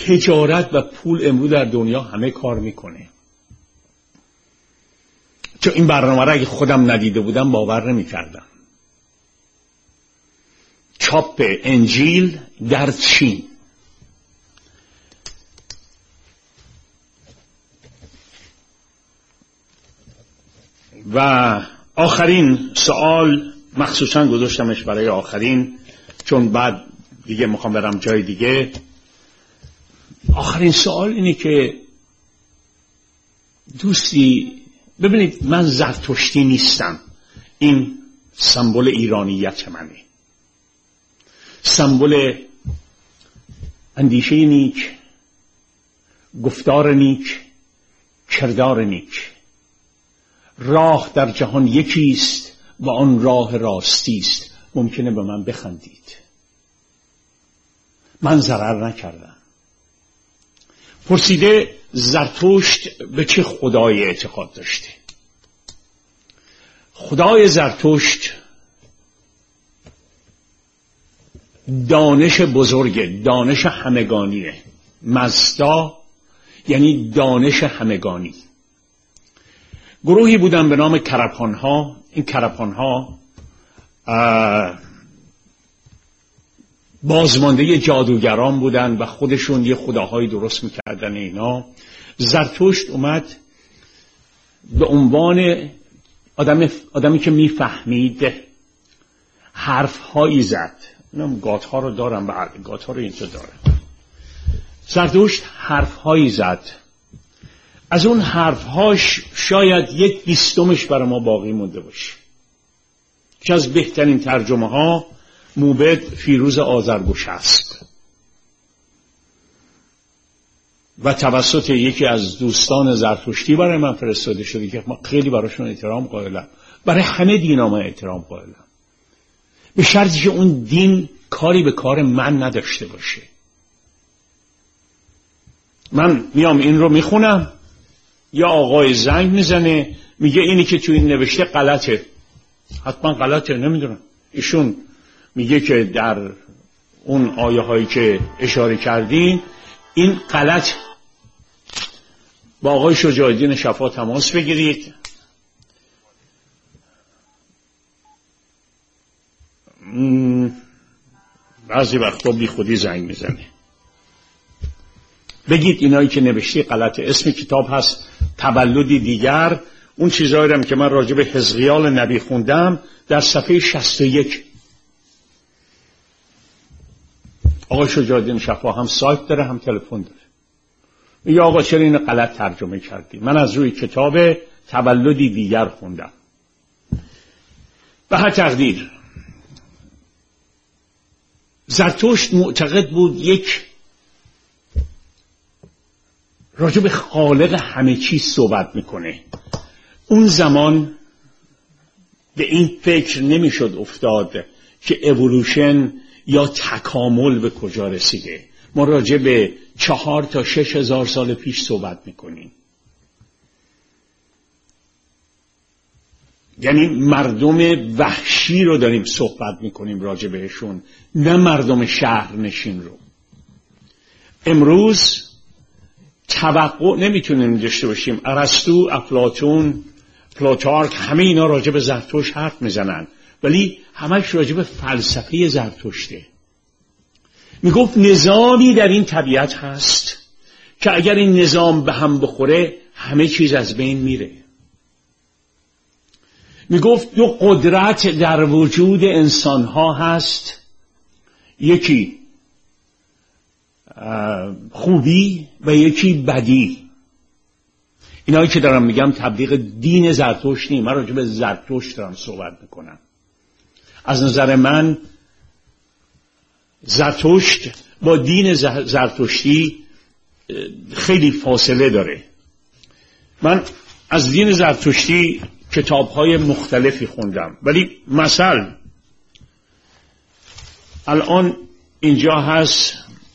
تجارت و پول امروز در دنیا همه کار میکنه. چون این برنامه را اگه خودم ندیده بودم باور نمیکردم. چاپ انجیل در چین. و آخرین سوال مخصوصا گذاشتمش برای آخرین، چون بعد دیگه میخوام برم جای دیگه. آخرین سوال اینه که دوستی ببینید، من زرتشتی نیستم. این سمبل ایرانیت منه، سمبل اندیشه نیک، گفتار نیک، کردار نیک. راه در جهان یکیست و آن راه راستی است. ممکنه به من بخندید، من ضرر نکردم. پرسیده زرتشت به چه خدای اعتقاد داشته؟ خدای زرتشت دانش بزرگه، دانش همگانیه. مزدا یعنی دانش همگانی. گروهی بودن به نام کرپانها. این کرپانها بازمانده جادوگران بودن و خودشون یه خداهایی درست میکردن اینا. زرتشت اومد به عنوان آدمی که میفهمید حرفهایی زد. اینم گاتها رو دارم، بعد گاتها رو اینجا دارم. زرتشت حرفهایی زد. از اون حرفهاش شاید 1/20 برای ما باقی مونده باشه. که از بهترین ترجمه ها موبد فیروز آذرگوش است و توسط یکی از دوستان زرتشتی برای من فرستاده شده که من خیلی براشون احترام قائلم. برای همه دینا من احترام قائلم، به شرطی که اون دین کاری به کار من نداشته باشه. من میام این رو میخونم، یا آقای زنگ میزنه میگه اینی که تو این نوشته غلطه. حتما غلطه، نمیدونم. ایشون میگه که در اون آیه هایی که اشاره کردین این غلط. با آقای شجاع‌الدین شفا تماس بگیرید. بعضی وقتا بی خودی زنگ میزنه. بگید اینایی که نوشته غلطه. اسم کتاب هست تولدی دیگر. اون چیزایی هم که من راجع به حزقیال نبی خوندم در صفحه 61. آقای شجاع‌الدین شفا هم سایت داره هم تلفن داره. میگه آقا چرا اینو غلط ترجمه کردی؟ من از روی کتاب تولدی دیگر خوندم. به هر تقدیر زرتشت معتقد بود یک راجع به خالق همه چیز صحبت میکنه. اون زمان به این فکر نمیشد افتاد که اِوولوشن یا تکامل به کجا رسیده. ما راجع به 4 تا 6 هزار سال پیش صحبت میکنیم. یعنی مردم وحشی رو داریم صحبت میکنیم راجع بهشون، نه مردم شهرنشین رو. امروز توقع نمیتونیم داشته باشیم. ارسطو، افلاطون، پلوتارک، همه اینا راجع به زرتشت حرف میزنن، ولی همش راجع به فلسفه زرتشته. میگفت نظامی در این طبیعت هست که اگر این نظام به هم بخوره همه چیز از بین میره. میگفت 2 قدرت در وجود انسان ها هست، یکی خوبی و یکی بدی. اینایی که دارم میگم تبلیغ دین زرتشت نیست، من راجع به زرتشت دارم صحبت میکنم. از نظر من زرتشت با دین زرتشتی خیلی فاصله داره. من از دین زرتشتی کتاب‌های مختلفی خوندم، ولی مثلا الان اینجا هست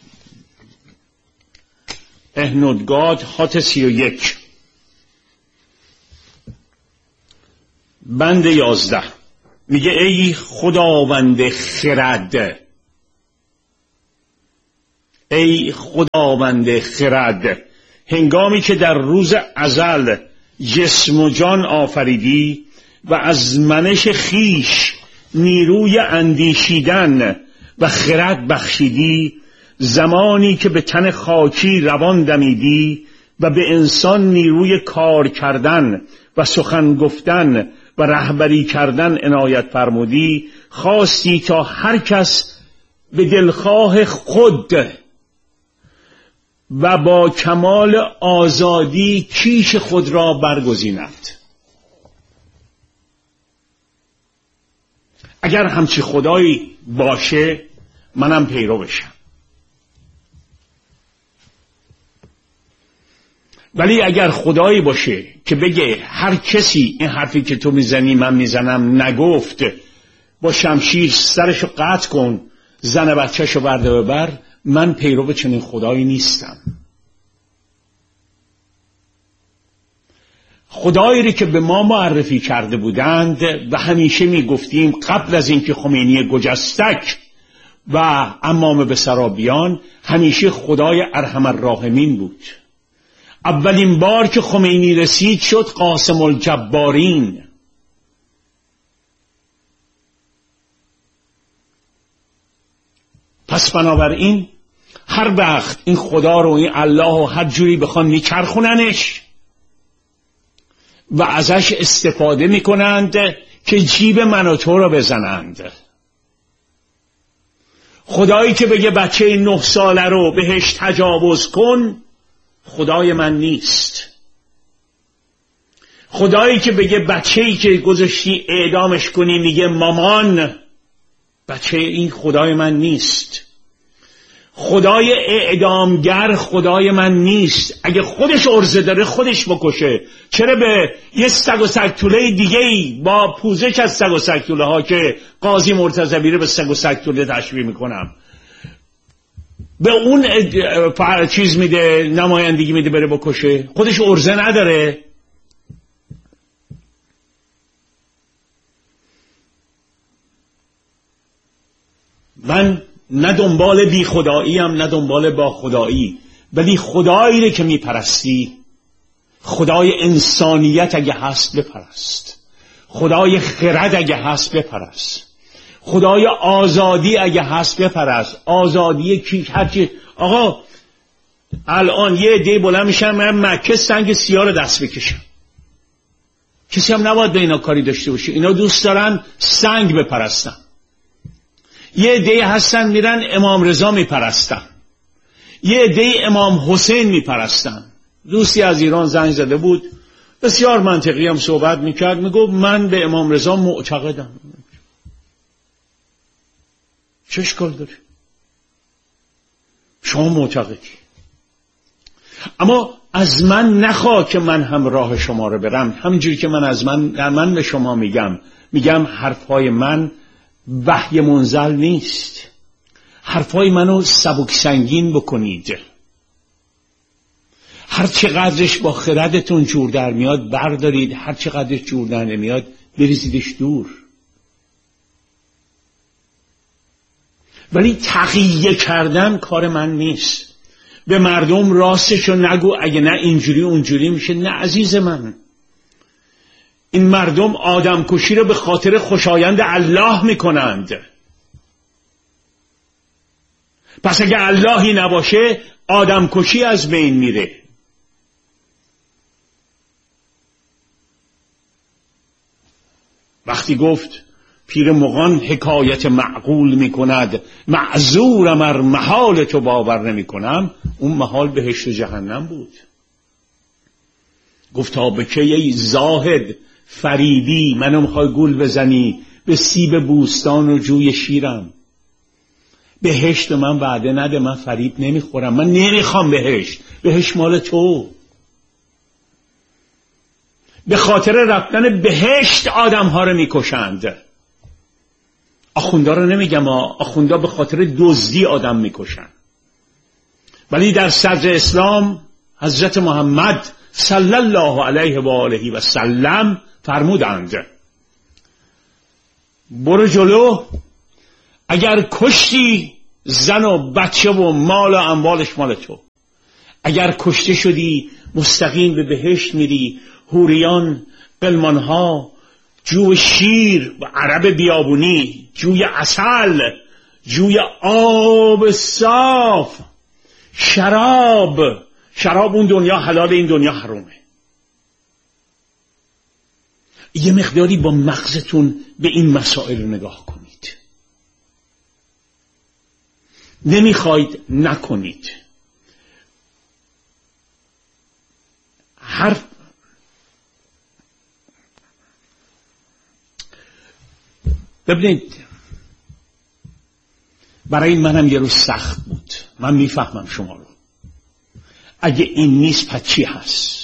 اهنودگاد هات 31 بند 11 میگه ای خداوند خرد، ای خداوند خرد، هنگامی که در روز ازل جسم و جان آفریدی و از منش خیش نیروی اندیشیدن و خرد بخشیدی، زمانی که به تن خاکی روان دمیدی و به انسان نیروی کار کردن و سخن گفتن و رهبری کردن عنایت فرمودی، خواستی تا هر کس به دلخواه خود و با کمال آزادی کیش خود را برگزیند. اگر همچی خدایی باشه منم پیرو بشم، ولی اگر خدایی باشه که بگه هر کسی این حرفی که تو میزنی من میزنم نگفت، با شمشیر سرشو قطع کن، زن بچهشو برده ببر، من پیرو چنین خدایی نیستم. خدایی که به ما معرفی کرده بودند و همیشه میگفتیم قبل از اینکه خمینی گجستک و عمام بسرابیان، همیشه خدای ارحم الراحمین بود. اولین بار که خمینی رسید شد قاسم الجبارین. پس بنابراین هر وقت این خدا رو، این الله رو هر جوری بخوان میچرخوننش و ازش استفاده میکنند که جیب من و تو رو بزنند. خدایی که بگه بچه 9 ساله رو بهش تجاوز کن، خدای من نیست. خدایی که بگه بچه‌ای که گذاشتی اعدامش کنی میگه مامان، بچه این خدای من نیست. خدای اعدامگر خدای من نیست. اگه خودش عرضه داره خودش بکشه. چرا به یه سگ و سگتوله دیگه‌ای با پوزش از سگ و سگتوله ها که قاضی مرتضوی رو به سگ و سگتوله تشبیه میکنم، به اون چیز میده، نمایندگی میده بره بکشه؟ خودش عرضه نداره. من نه دنبال بی خدایی هم نه دنبال با خدایی، ولی خدایی رو که میپرستی، خدای انسانیت اگه هست بپرست، خدای خرد اگه هست بپرست، خدای آزادی اگه هست بپرست. آزادی کی؟ هرچی. آقا الان یه عده بلند میشن من مکه سنگ سیاه رو دست بکشم، کسی هم نباید به اینا کاری داشته باشه. اینا دوست دارن سنگ بپرستن. یه عده هستن میرن امام رضا میپرستن، یه عده امام حسین میپرستن. دوستی از ایران زنگ زده بود، بسیار منطقی هم صحبت میکرد، میگفت من به امام رضا معتقدم. چه اشکال داره؟ شما معتقدی، اما از من نخواه که من هم راه شما رو برم. همینجوری که من به شما میگم حرفهای من وحی منزل نیست. حرفای منو سبک سنگین بکنید. هر چقدرش با خردتون جور در میاد بردارید، هر چقدرش جور در نمیاد بریزیدش دور. ولی تقیه کردن کار من نیست. به مردم راستشو نگو، اگه نه اینجوری اونجوری میشه. نه عزیز من، این مردم آدم کشی رو به خاطر خوشایند الله میکنند. پس اگه اللهی نباشه آدم کشی از بین میره. وقتی گفت پیر مغان حکایت معقول میکند، معذورم ار محال تو باور نمیکنم، اون محال بهشت و جهنم بود. گفت تا به کی ای زاهد فریبی، منو میخوای گول بزنی به سیب بوستان و جوی شیرم. بهشت به من وعده نده، من فریب نمیخورم، من نمیخوام بهشت مال تو. به خاطر رفتن بهشت آدم ها رو میکشند. آخوندا رو نمیگم، آخوندا به خاطر دزدی آدم میکشن. ولی در صدر اسلام حضرت محمد صلی الله علیه و آله و سلم فرمودند برو جلو، اگر کشتی زن و بچه و مال و اموالش مال تو. اگر کشته شدی مستقیم به بهشت میری. حوریان، غلمانها، جو شیر و عرب بیابونی، جوی عسل، جوی آب صاف، شراب اون دنیا حلال، این دنیا حرامه. یه مقداری با مغزتون به این مسائل رو نگاه کنید. نمیخواید نکنید. ببینید، برای منم یه روز سخت بود. من میفهمم شما رو. اگه این نیست پس چی هست؟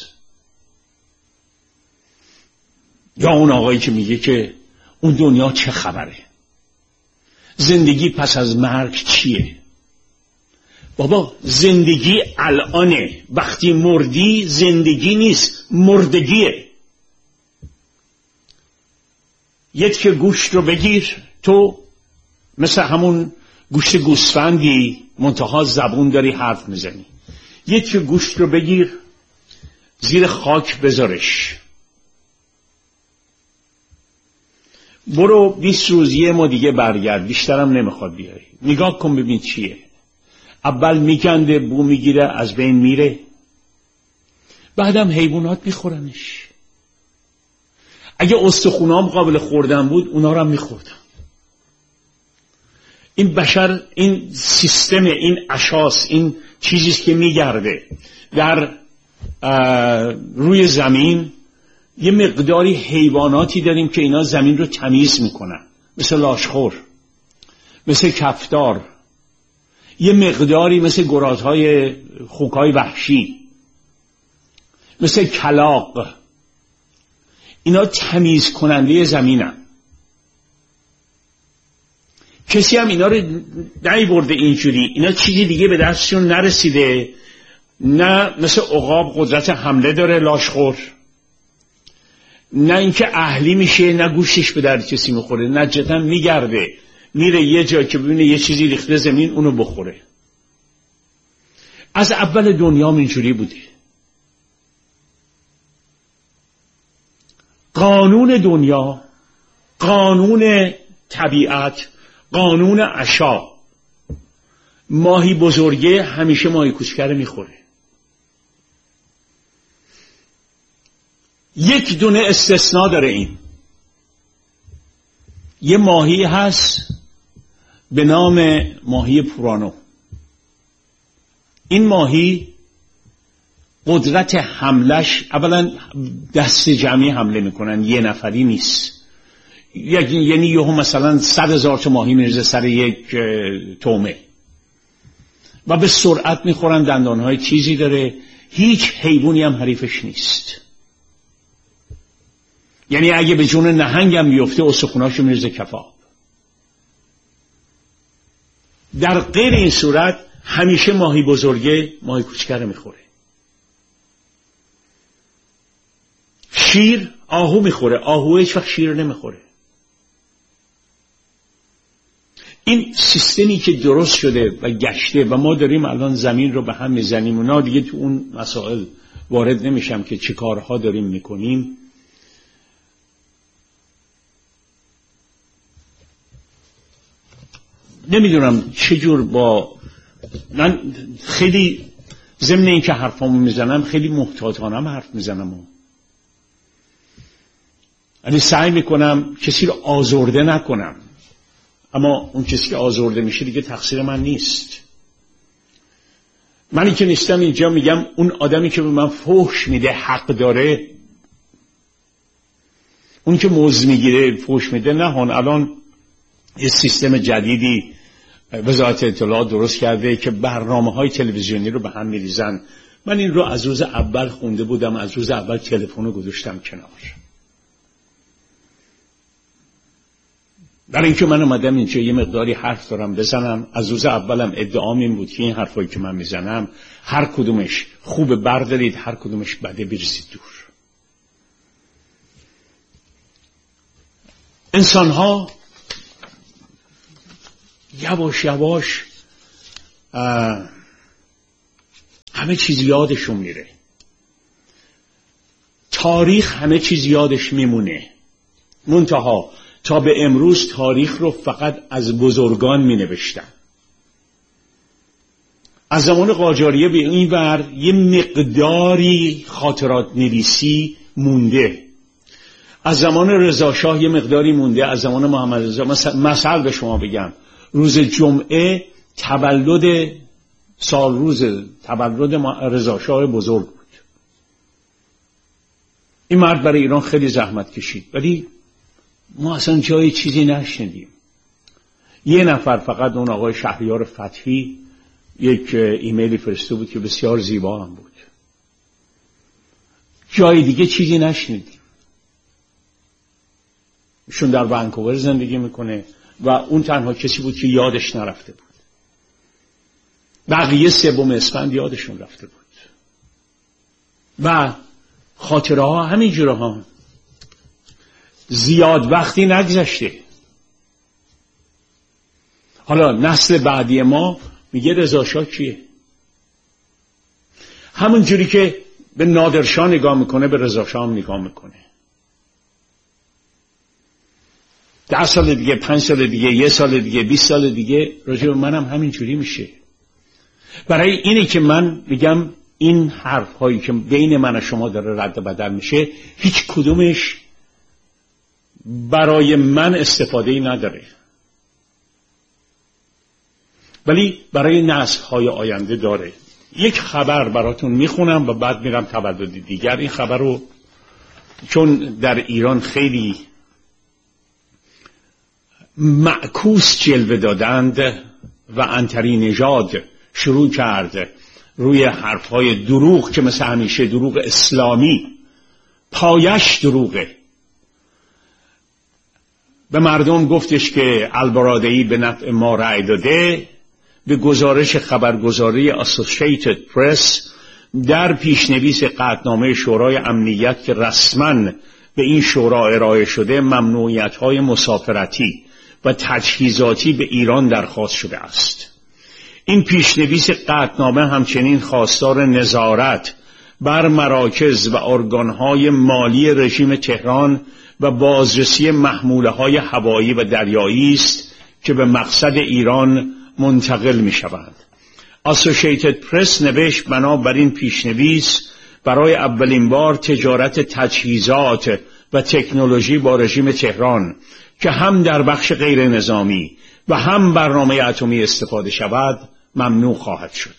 یا اون آقایی که میگه که اون دنیا چه خبره؟ زندگی پس از مرگ چیه؟ بابا زندگی الانه. وقتی مردی زندگی نیست، مردگیه. یک که گوشت رو بگیر، تو مثل همون گوشت گوسفندی منتها زبون داری حرف میزنی. یک که گوشت رو بگیر زیر خاک بذارش، برو 20 روز یه ما دیگه برگرد، بیشترم نمیخواد بیاری. نگاه کن ببین چیه. اول میکنده، بو میگیره، از بین میره، بعدم حیوانات میخورنش. اگه استخونام قابل خوردن بود اونا رو هم میخوردم. این بشر، این سیستم، این اشاس، این چیزیست که میگرده در روی زمین. یه مقداری حیواناتی داریم که اینا زمین رو تمیز میکنن، مثل لاشخور، مثل کفتار، یه مقداری مثل گرازهای خوکهای وحشی، مثل کلاغ. اینا تمیز کننده زمینن. کسی هم اینا رو نیورده اینجوری. اینا چیزی دیگه به دستشون نرسیده. نه مثل عقاب قدرت حمله داره لاشخور، نه اینکه اهلی میشه، نه گوشتش به درد کسی میخوره، نه جدا میگرده میره یه جا که ببینه یه چیزی ریخته زمین اونو بخوره. از اول دنیا اینجوری بوده. قانون دنیا، قانون طبیعت، قانون عشا، ماهی بزرگه همیشه ماهی کوچکه میخوره. یک دونه استثناء داره. این یه ماهی هست به نام ماهی پورانو. این ماهی قدرت حملش، اولا دست جمعی حمله میکنن، یه نفری نیست. یعنی یهو مثلا 100,000 تا ماهی میرزه سر یک تومه و به سرعت میخورن. دندانهای تیزی داره. هیچ حیوانی هم حریفش نیست. یعنی اگه به جون نهنگ هم بیفته استخوناشو میرزه کفاف. در غیر این صورت همیشه ماهی بزرگه ماهی کوچکه رو میخوره. شیر آهو میخوره، آهو هیچ وقت شیر نمیخوره. این سیستمی که درست شده و گشته و ما داریم الان زمین رو به هم میزنیم. اونا دیگه تو اون مسائل وارد نمیشم که چه کارها داریم میکنیم. نمیدونم چجور من خیلی ضمن این که حرفامو میزنم خیلی محتاطانه حرف میزنم. یعنی سعی میکنم کسی رو آزرده نکنم، اما اون کسی که آزرده میشه دیگه تقصیر من نیست. منی که نیستم اینجا میگم اون آدمی که به من فحش میده حق داره. اون که موز میگیره فحش میده نه. هون الان یه سیستم جدیدی وزارت اطلاعات درست کرده که برنامه‌های تلویزیونی رو به هم میریزن. من این رو از روز اول خونده بودم، از روز اول تلفن رو گذاشتم کنار. برای اینکه من اومدم اینجا یه مقداری حرف دارم بزنم. از روز اولم ادعام این بود که این حرفایی که من میزنم هر کدومش خوبه بردارید، هر کدومش بده بریزید دور. انسان‌ها یواش یواش همه چیز یادشون میره. تاریخ همه چیز یادش میمونه. منتها تا به امروز تاریخ رو فقط از بزرگان می نوشتن. از زمان قاجاریه به این ور یه مقداری خاطرات نویسی مونده. از زمان رضا شاه یه مقداری مونده. از زمان محمد رضا مثل به شما بگم، روز جمعه تولد روز تولد رضا شاه بزرگ بود. این مرد برای ایران خیلی زحمت کشید، ولی ما اصلا جای چیزی نشنیدیم. یه نفر فقط، اون آقای شهریار فتحی، یک ایمیلی فرسته بود که بسیار زیبا هم بود. جای دیگه چیزی نشنیدیم. ایشون در ونکوور زندگی میکنه و اون تنها کسی بود که یادش نرفته بود. بقیه 3 اسفند یادشون رفته بود. و خاطره ها همین جوره ها. زیاد وقتی نگذشته. حالا نسل بعدی ما میگه رضا شاه کیه؟ همون جوری که به نادرشاه نگاه میکنه به رضا شاه هم نگاه میکنه. 10 سال دیگه، 5 سال دیگه، 1 سال دیگه، 20 سال دیگه راجع به منم همین جوری میشه. برای اینه که من میگم این حرف هایی که بین من و شما داره رد و بدل میشه، هیچ کدومش برای من استفاده‌ای نداره، ولی برای نسل‌های آینده داره. یک خبر براتون میخونم و بعد میرم تولد دیگر. این خبر رو چون در ایران خیلی معکوس جلوه دادند و عنتری نژاد شروع کرد روی حرفهای دروغ که مثل همیشه دروغ اسلامی، پایش دروغه، به مردم گفتش که البرادعی به نفع ما رأی داده. به گزارش خبرگزاری اسوسییتد پرس در پیشنویس قطعنامه شورای امنیت که رسماً به این شورا ارائه شده، ممنوعیت‌های مسافرتی و تجهیزاتی به ایران درخواست شده است. این پیشنویس قطعنامه همچنین خواستار نظارت بر مراکز و ارگان‌های مالی رژیم تهران و بازرسی محموله‌های هوایی و دریایی است که به مقصد ایران منتقل می‌شوند. اسوسییتد پرس نوشت بنابراین پیشنویس برای اولین بار تجارت تجهیزات و تکنولوژی با رژیم تهران که هم در بخش غیر نظامی و هم برنامه اتمی استفاده شود ممنوع خواهد شد.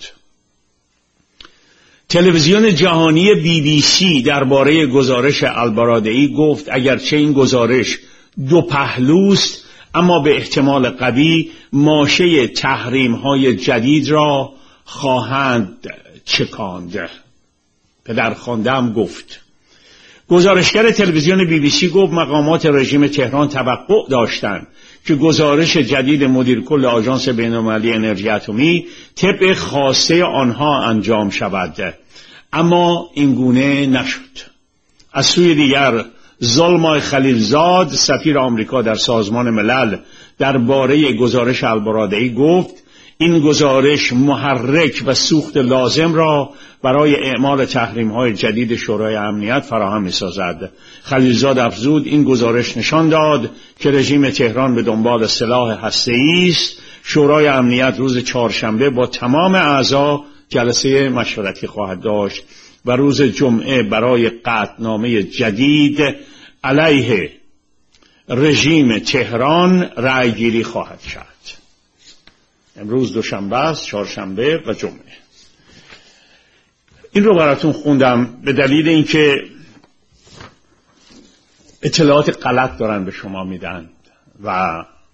تلویزیون جهانی BBC درباره گزارش البرادعی گفت اگرچه این گزارش 2 پهلوست، اما به احتمال قوی ماشه تحریم‌های جدید را خواهند چکاند. پدرخوانده هم گفت. گزارشگر تلویزیون BBC گفت مقامات رژیم تهران توقع داشتند که گزارش جدید مدیر کل آژانس بین‌المللی انرژی اتمی طبق خواسته آنها انجام شود، اما این گونه نشد. از سوی دیگر زلمای خلیلزاد سفیر آمریکا در سازمان ملل درباره گزارش البرادعی گفت این گزارش محرک و سوخت لازم را برای اعمال تحریم‌های جدید شورای امنیت فراهم می‌سازد. خلیلزاد افزود این گزارش نشان داد که رژیم تهران به دنبال سلاح هسته‌ای است. شورای امنیت روز 4 با تمام اعضا جلسه مشورتی خواهد داشت و روز جمعه برای قطعنامه جدید علیه رژیم تهران رأیگیری خواهد شد. امروز دوشنبه است، 4 و جمعه. این رو براتون خوندم به دلیل اینکه اطلاعات غلط دارن به شما میدن و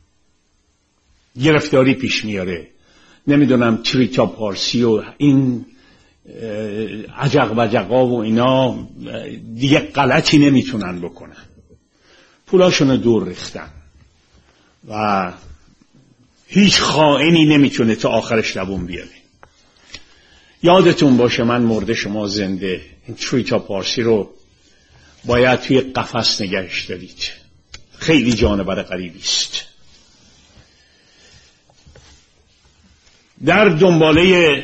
گرفتاری پیش میاره. نمیدونم تریتا پارسی و این عجق و جقا و اینا دیگه غلطی نمیتونن بکنن. پولاشونو دور ریختن و هیچ خائنی نمیتونه تا آخرش دووم بیاره. یادتون باشه من مرده شما زنده. این تریتا پارسی رو باید توی قفس نگهش دارید. خیلی جانور غریبی است. در دنباله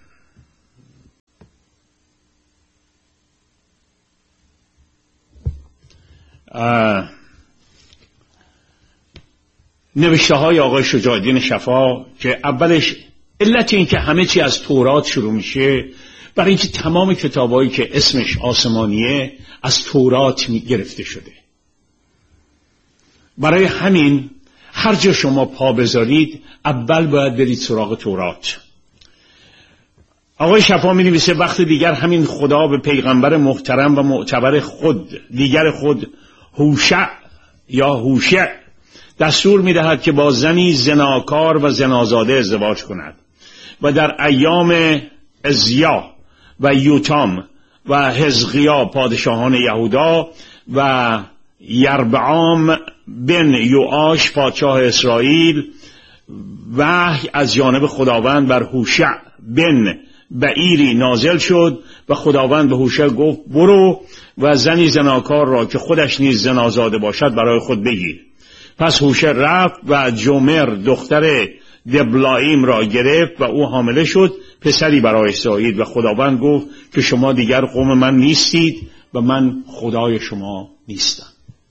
نوشته های آقای شجاع الدین شفا که اولش علت این که همه چی از تورات شروع میشه برای اینکه تمام کتابایی که اسمش آسمانیه از تورات گرفته شده. برای همین هر جا شما پا بذارید اول باید برید سراغ تورات. آقای شفا می نویسه وقت دیگر همین خدا به پیغمبر محترم و معتبر دیگر خود هوشع دستور می دهد که با زنی زناکار و زنازاده ازدواج کند و در ایام ازیا و یوتام و حزقیا پادشاهان یهودا و یربعام بن یوآش پادشاه اسرائیل وحی از جانب خداوند بر هوشع بن بعیری نازل شد و خداوند به هوشع گفت برو و زنی زناکار را که خودش نیز زنازاده باشد برای خود بگیر. پس هوشع رفت و جمر دختر دبلائیم را گرفت و او حامله شد، پسری برای زایید و خداوند گفت که شما دیگر قوم من نیستید و من خدای شما نیستم.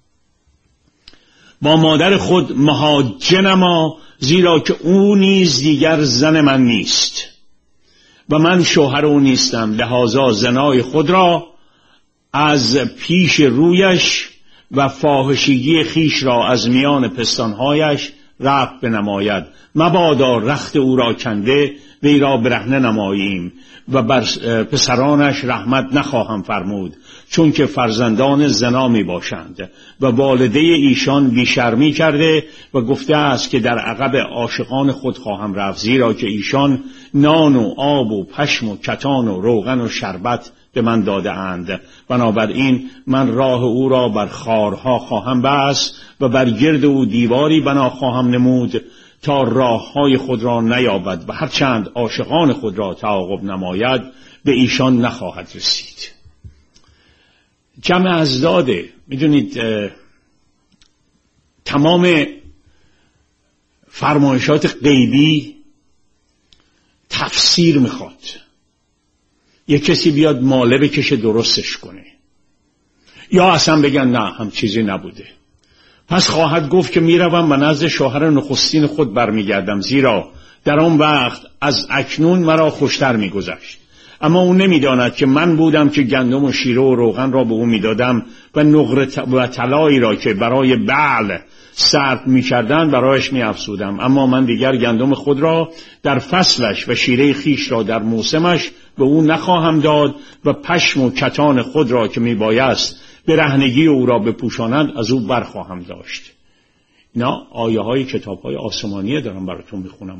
با مادر خود محاجه نما، زیرا که او نیز دیگر زن من نیست و من شوهر او نیستم، لحاظا زنای خود را از پیش رویش و فاحشگی خیش را از میان پستانهایش رفع بنماید. مبادا رخت او را کنده وی را برهنه نماییم و بر پسرانش رحمت نخواهم فرمود، چون که فرزندان زنا می باشند و والده ایشان بیشرمی کرده و گفته است که در عقب عاشقان خود خواهم رفت، زیرا که ایشان نان و آب و پشم و کتان و روغن و شربت به من داده اند. بنابراین من راه او را بر خارها خواهم بست و بر گرد او دیواری بنا خواهم نمود تا راههای خود را نیابد و هرچند عاشقان خود را تعاقب نماید به ایشان نخواهد رسید. جمع ازداده. میدونید تمام فرمایشات غیبی تفسیر میخواد. یک کسی بیاد ماله بکشه درستش کنه، یا اصلا بگن نه هم چیزی نبوده. پس خواهد گفت که میروم و نزد شوهر نخستین خود برمیگردم، زیرا در آن وقت از اکنون مرا خوشتر میگذشت. اما او نمیداند که من بودم که گندم و شیره و روغن را به او میدادم و نقره و طلایی را که برای بعل صرف میکردن برایش میافزودم. اما من دیگر گندم خود را در فصلش و شیره خیش را در موسمش به او نخواهم داد و پشم و کتان خود را که میبایست برهنگی او را بپوشانند از او برخواهم داشت. اینا آیه های کتاب های آسمانیه دارم براتون میخونم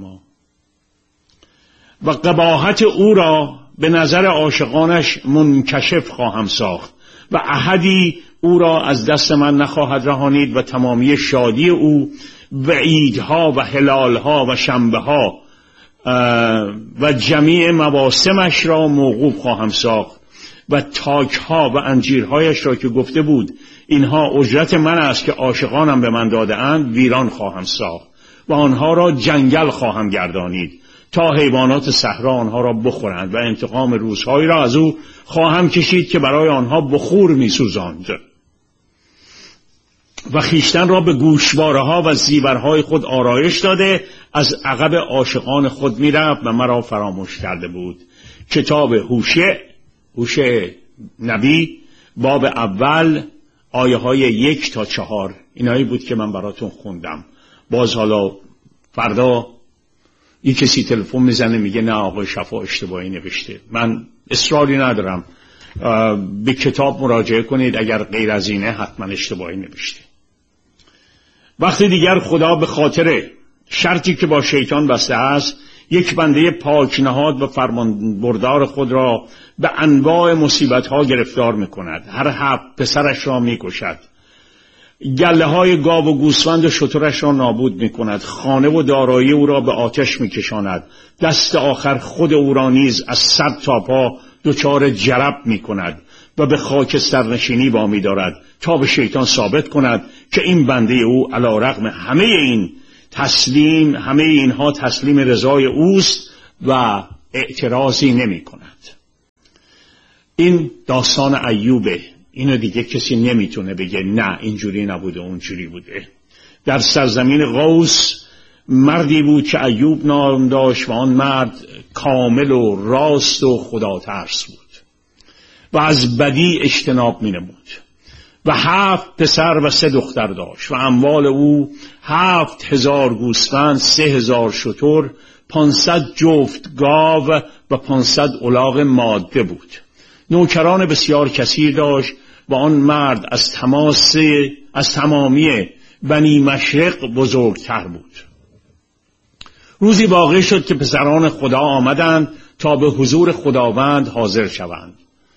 و قباحت او را به نظر عاشقانش منکشف خواهم ساخت و احدی او را از دست من نخواهد رهانید و تمامی شادی او و عیدها و هلالها و شنبهها و جمیع مواسمش را موقوف خواهم ساخت و تاکها و انجیرهایش را که گفته بود اینها اجرت من است که عاشقانم به من داده اند ویران خواهم ساخت و آنها را جنگل خواهم گردانید تا حیوانات صحرا آنها را بخورند و انتقام روزهایی را از او خواهم کشید که برای آنها بخور می سوزاند و خیشتن را به گوشواره‌ها و زیورهای خود آرایش داده از عقب عاشقان خود می رفت و مرا فراموش کرده بود. کتاب هوشع نبی باب اول آیه های 1 تا 4 اینایی بود که من براتون خوندم. باز حالا فردا یک کسی تلفن میزنه میگه نه آقای شفا اشتباهی نوشته. من اصراری ندارم، به کتاب مراجعه کنید، اگر غیر از اینه حتما اشتباهی نوشته. وقتی دیگر خدا به خاطر شرطی که با شیطان بسته است یک بنده پاک نهاد و فرمانبردار خود را به انواع مصیبت‌ها گرفتار می‌کند. هر 7 پسرش را می‌کشد، گله‌های گاو و گوسفند و شترش را نابود می‌کند، خانه و دارایی او را به آتش می‌کشاند، دست آخر خود او را نیز از سر تا پا دچار جرب می‌کند و به خاکستر نشینی وامی دارد تا به شیطان ثابت کند که این بنده او علی رغم همه اینها تسلیم رضای اوست و اعتراضی نمی کند. این داستان ایوبه. اینو دیگه کسی نمیتونه بگه نه اینجوری نبوده اونجوری بوده. در سرزمین قوس مردی بود که ایوب نام داشت و آن مرد کامل و راست و خداترس بود و از بدی اجتناب می نمود و 7 پسر و 3 دختر داشت و اموال او 7,000 گوسفند، 3,000 شتر، 500 جفت گاو و 500 الاغ ماده بود. نوکران بسیار کثیر داشت و آن مرد از تمامی بنی مشرق بزرگتر بود. روزی واقع شد که پسران خدا آمدند تا به حضور خداوند حاضر شوند.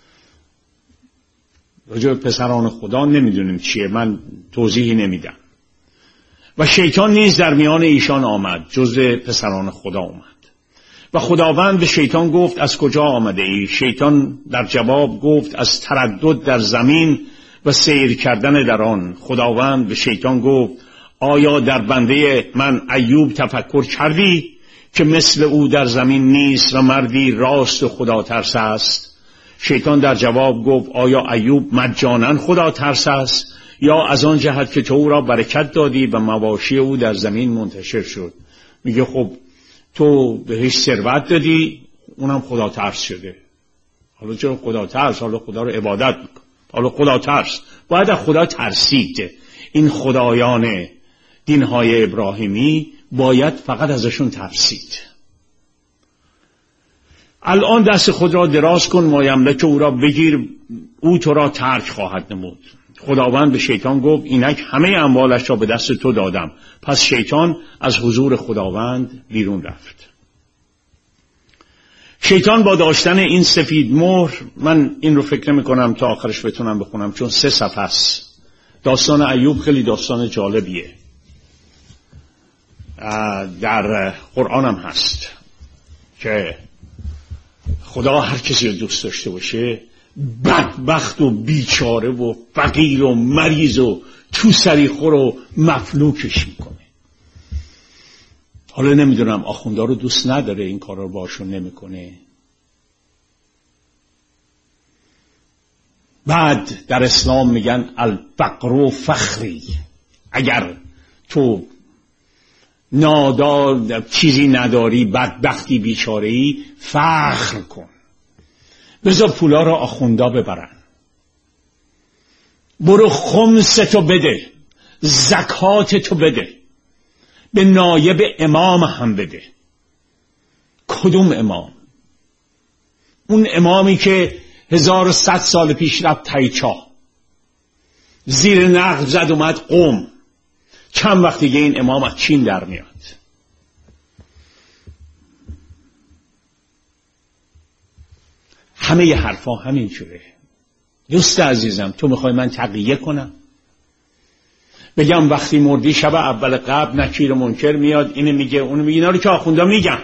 راجع به پسران خدا نمیدونیم چیه، من توضیحی نمیدم. و شیطان نیز در میان ایشان آمد، جزء پسران خدا آمد. و خداوند به شیطان گفت از کجا آمده ای؟ شیطان در جواب گفت از تردد در زمین و سیر کردن در آن. خداوند به شیطان گفت آیا در بنده من ایوب تفکر کردی که مثل او در زمین نیست و مردی راست و خدا ترس است؟ شیطان در جواب گفت آیا ایوب مجانا خدا ترس است یا از آن جهت که تو او را برکت دادی و مواشی او در زمین منتشر شد؟ میگه خب تو بهش ثروت دادی اونم خدا ترس شده. حالا چرا خدا ترس؟ حالا خدا رو عبادت میکن. حالا خدا ترس باید از خدا ترسید. این خدایان دینهای ابراهیمی باید فقط ازشون ترسید. الان دست خود را دراز کن مایملک او را بگیر، او تو را ترک خواهد نمود. خداوند به شیطان گفت اینک همه اموالش را به دست تو دادم. پس شیطان از حضور خداوند بیرون رفت. شیطان با داشتن این سفید مهر، من این رو فکر نمی کنم تا آخرش بتونم بخونم چون 3 صفحه است. داستان ایوب خیلی داستان جالبیه، در قرآن هم هست که خدا هر کسی رو دوست داشته باشه بدبخت و بیچاره و فقیر و مریض و تو سریخور و مفلوکش میکنه. حالا نمیدونم آخوندا رو دوست نداره این کارا رو باشون نمیکنه. بعد در اسلام میگن الفقر و فخری، اگر تو چیزی نداری، بدبختی، بیچاره‌ای، فخر کن، بذار پولا رو آخوندا ببرن، برو خمس تو بده، زکات تو بده، به نایب امام هم بده. کدوم امام؟ اون امامی که 1100 سال پیش رفت تایچا، زیر نقل زد اومد قم، چند وقت دیگه این امام از چین در میاد. همه ی حرفا همین جوره. دوست عزیزم، تو میخوای من تقیه کنم بگم وقتی مردی شب اول قبر نکیر و منکر میاد اینو میگه اونو میگه؟ اینا رو که آخوندا میگن.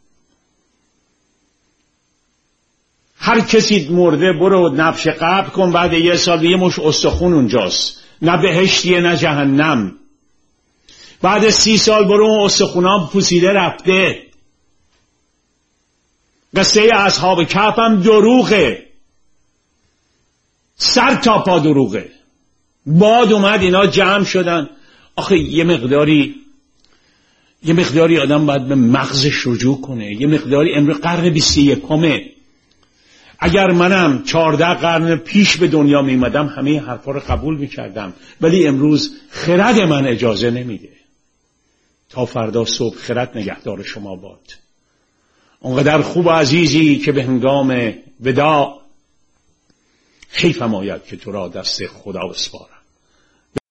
هر کسی مرده برو نبش قبر کن، بعد 1 سال یه مش استخون اونجاست، نه بهشتیه نه جهنم. بعد 30 سال برو اون استخونا پوسیده رفته. قصه اصحاب کهف هم دروغه، سر تا پا دروغه. باد اومد اینا جمع شدن. آخه یه مقداری آدم باید به مغزش رجوع کنه. یه مقداری امروز قرن 21. اگر منم 14 قرن پیش به دنیا میمدم همه حرفا رو قبول میکردم، ولی امروز خرد من اجازه نمیده. تا فردا صبح خرد نگهدار شما باد. اونقدر خوب و عزیزی که به هنگام وداع حیفم آید که تو را دست خدا بسپارم.